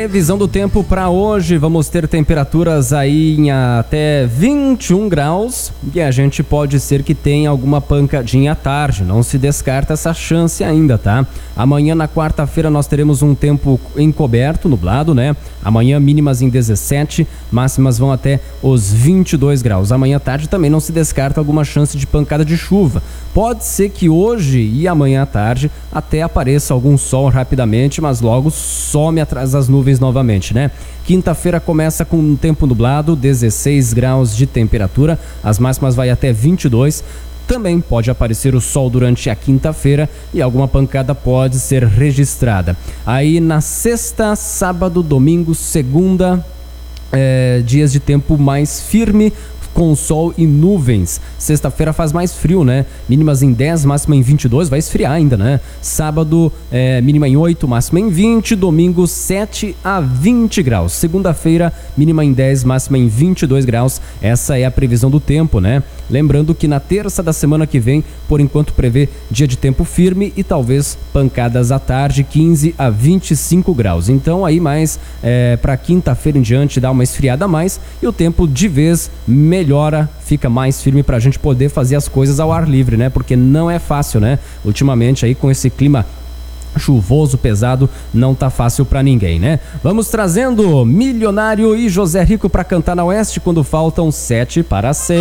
Previsão do tempo para hoje, vamos ter temperaturas aí em até 21 graus e a gente pode ser que tenha alguma pancadinha à tarde, não se descarta essa chance ainda, tá? Amanhã na quarta-feira nós teremos um tempo encoberto, nublado, né? Amanhã mínimas em 17, máximas vão até os 22 graus. Amanhã à tarde também não se descarta alguma chance de pancada de chuva. Pode ser que hoje e amanhã à tarde até apareça algum sol rapidamente, mas logo some atrás das nuvens novamente, né? Quinta-feira começa com um tempo nublado, 16 graus de temperatura, as máximas vai até 22. Também pode aparecer o sol durante a quinta-feira e alguma pancada pode ser registrada. Aí na sexta, sábado, domingo, segunda, dias de tempo mais firme, com sol e nuvens. Sexta-feira faz mais frio, né? Mínimas em 10, máxima em 22, vai esfriar ainda, né? Sábado, mínima em 8, máxima em 20, domingo 7 a 20 graus. Segunda-feira, mínima em 10, máxima em 22 graus. Essa é a previsão do tempo, né? Lembrando que na terça da semana que vem, por enquanto prevê dia de tempo firme e talvez pancadas à tarde, 15 a 25 graus. Então aí mais para quinta-feira em diante dá uma esfriada a mais e o tempo de vez melhora, fica mais firme pra gente poder fazer as coisas ao ar livre, né? Porque não é fácil, né? Ultimamente aí com esse clima chuvoso, pesado, não tá fácil pra ninguém, né? Vamos trazendo Milionário e José Rico pra cantar na Oeste quando faltam 7 para 6.